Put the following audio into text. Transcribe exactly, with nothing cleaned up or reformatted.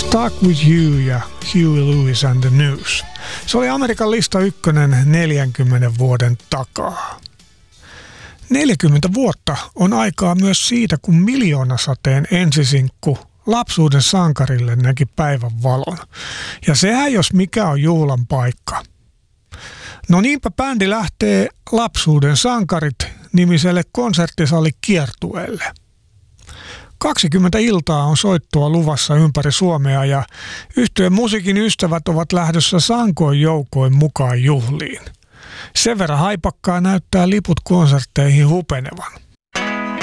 Stuck With You ja Huey Lewis and the News. Se oli Amerikan lista ykkönen neljänkymmenen vuoden takaa. neljäkymmentä vuotta on aikaa myös siitä, kun Miljoonasateen ensisinkku Lapsuuden sankarille näki päivän valon. Ja sehän jos mikä on juhlan paikka. No niinpä bändi lähtee Lapsuuden sankarit -nimiselle konserttisali kiertueelle. kaksikymmentä iltaa on soittoa luvassa ympäri Suomea ja yhtyeen musiikin ystävät ovat lähdössä sankoin joukoin mukaan juhliin. Sen verran haipakkaa näyttää liput konsertteihin hupenevan.